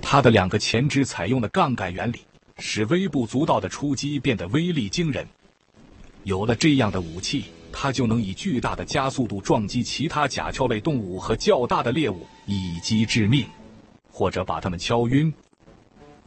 它的2个前肢采用的杠杆原理，使微不足道的出击变得威力惊人。有了这样的武器，它就能以巨大的加速度撞击其他甲壳类动物和较大的猎物，一击致命，或者把它们敲晕